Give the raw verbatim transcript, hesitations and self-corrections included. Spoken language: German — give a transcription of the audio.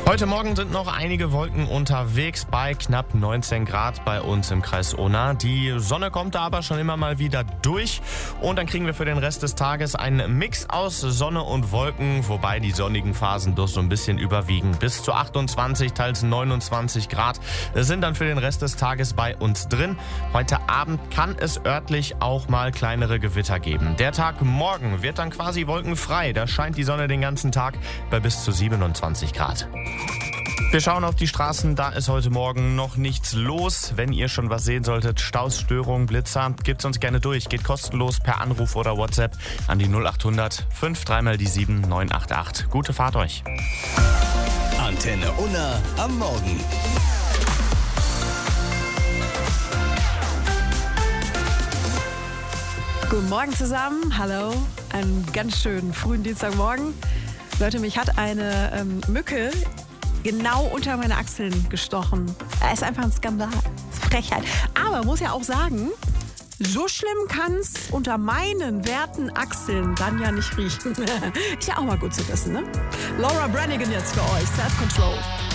Heute Morgen sind noch einige Wolken unterwegs bei knapp neunzehn Grad bei uns im Kreis Unna. Die Sonne kommt da aber schon immer mal wieder durch und dann kriegen wir für den Rest des Tages einen Mix aus Sonne und Wolken, wobei die sonnigen Phasen doch so ein bisschen überwiegen. Bis zu achtundzwanzig, teils neunundzwanzig Grad sind dann für den Rest des Tages bei uns drin. Heute Abend kann es örtlich auch mal kleinere Gewitter geben. Der Tag morgen wird dann quasi wolkenfrei. Da scheint die Sonne den ganzen Tag bei bis zu siebenundzwanzig Grad. Wir schauen auf die Straßen, da ist heute Morgen noch nichts los. Wenn ihr schon was sehen solltet, Staus, Störungen, Blitzer, gebt uns gerne durch. Geht kostenlos per Anruf oder WhatsApp an die null acht hundert fünf drei mal die sieben neun acht acht. Gute Fahrt euch. Antenne Unna am Morgen. Guten Morgen zusammen, hallo, einen ganz schönen frühen Dienstagmorgen. Leute, mich hat eine ähm, Mücke genau unter meine Achseln gestochen. Das ist einfach ein Skandal, das ist Frechheit. Aber muss ja auch sagen, so schlimm kann es unter meinen werten Achseln dann ja nicht riechen. Ist ja auch mal gut zu wissen, ne? Laura Branigan jetzt für euch, Self-Control.